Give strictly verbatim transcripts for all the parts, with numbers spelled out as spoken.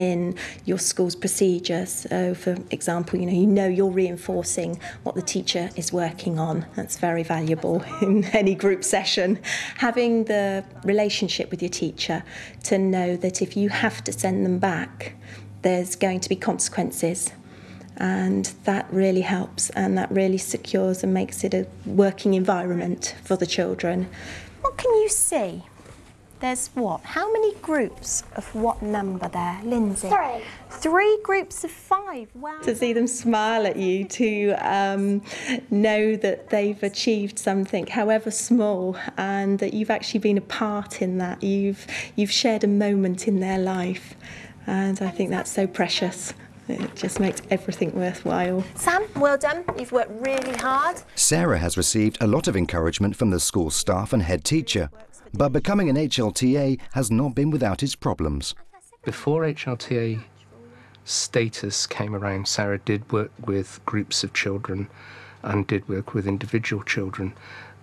in your school's procedures. So, for example, you know, you know you're reinforcing what the teacher is working on. That's very valuable in any group session. Having the relationship with your teacher to know that if you have to send them back, there's going to be consequences. And that really helps, and that really secures and makes it a working environment for the children. What can you see? There's what? How many groups of what number there, Lindsay? Three. Three groups of five. Wow. To see them smile at you, to um, know that they've achieved something, however small, and that you've actually been a part in that. You've you've shared a moment in their life, and I think that's so precious. It just makes everything worthwhile. Sam, well done. You've worked really hard. Sarah has received a lot of encouragement from the school staff and head teacher, but becoming an H L T A has not been without its problems. Before H L T A status came around, Sarah did work with groups of children and did work with individual children.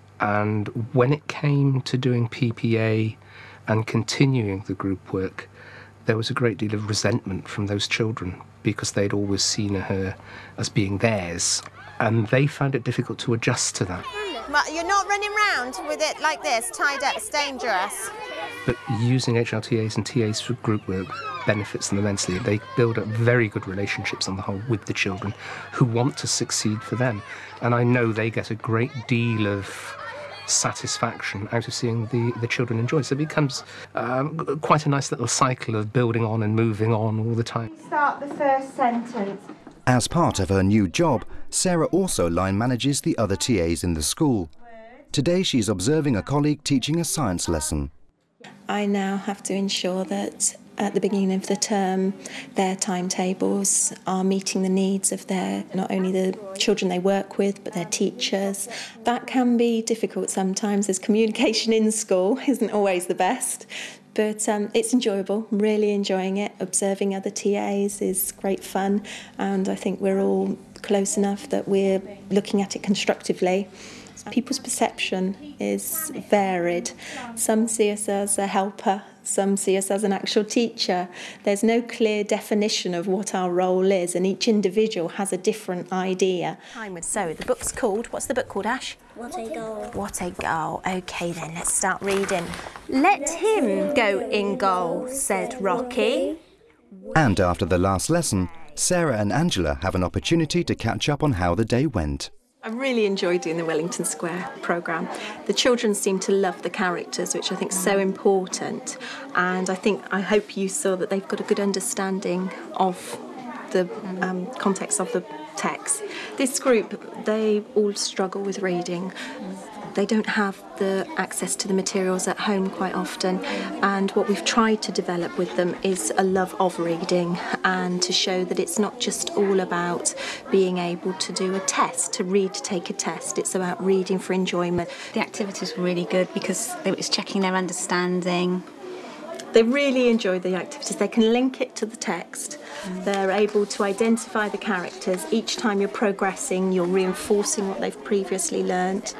And when it came to doing P P A and continuing the group work, there was a great deal of resentment from those children because they'd always seen her as being theirs, and they found it difficult to adjust to that. But you're not running around with it like this, tied up. It's dangerous. But using H L T As and T As for group work benefits them immensely. They build up very good relationships on the whole with the children who want to succeed for them. And I know they get a great deal of satisfaction out of seeing the, the children enjoy. So it becomes um, quite a nice little cycle of building on and moving on all the time. Start the first sentence. As part of her new job, Sarah also line manages the other T As in the school. Today she's observing a colleague teaching a science lesson. I now have to ensure that at the beginning of the term their timetables are meeting the needs of their, not only the children they work with, but their teachers. That can be difficult sometimes, as communication in school isn't always the best. But um, it's enjoyable, really enjoying it. Observing other T As is great fun, and I think we're all close enough that we're looking at it constructively. People's perception is varied. Some see us as a helper, some see us as an actual teacher. There's no clear definition of what our role is, and each individual has a different idea. So the book's called, what's the book called, Ash? What a goal. What a goal. OK then, let's start reading. Let him go in goal, said Rocky. And after the last lesson, Sarah and Angela have an opportunity to catch up on how the day went. I really enjoyed doing the Wellington Square programme. The children seem to love the characters, which I think is so important. And I think, I hope you saw that they've got a good understanding of the um, context of the text. This group, they all struggle with reading. They don't have the access to the materials at home quite often, and what we've tried to develop with them is a love of reading, and to show that it's not just all about being able to do a test, to read to take a test. It's about reading for enjoyment. The activities were really good because it was checking their understanding. They really enjoy the activities. They can link it to the text. Mm. They're able to identify the characters. Each time you're progressing, you're reinforcing what they've previously learnt.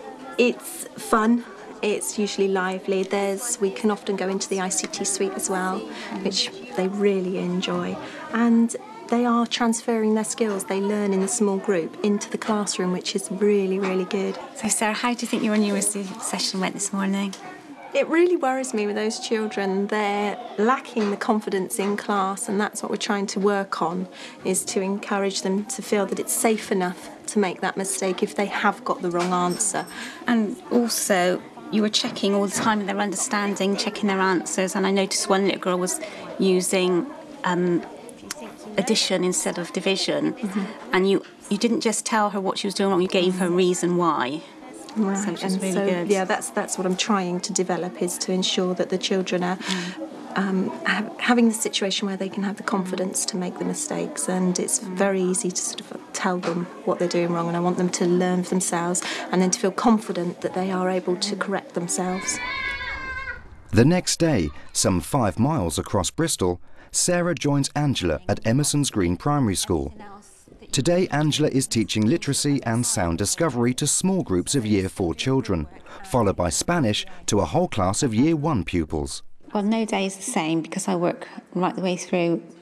It's fun, it's usually lively. There's, we can often go into the I C T suite as well, which they really enjoy. And they are transferring their skills they learn in the small group into the classroom, which is really, really good. So Sarah, how do you think your numeracy session went this morning? It really worries me with those children. They're lacking the confidence in class, and that's what we're trying to work on, is to encourage them to feel that it's safe enough to make that mistake if they have got the wrong answer. And also, you were checking all the time their understanding, checking their answers, and I noticed one little girl was using um, addition instead of division, mm-hmm. and you, you didn't just tell her what she was doing wrong, you gave her a reason why. Right. So, which is really so, good. Yeah, that's that's what I'm trying to develop, is to ensure that the children are mm. um, ha having the situation where they can have the confidence to make the mistakes, and it's mm. very easy to sort of tell them what they're doing wrong, and I want them to learn for themselves and then to feel confident that they are able to correct themselves. The next day, some five miles across Bristol, Sarah joins Angela at Emerson's Green Primary School. Today, Angela is teaching literacy and sound discovery to small groups of Year four children, followed by Spanish to a whole class of Year one pupils. Well, no day is the same because I work right the way through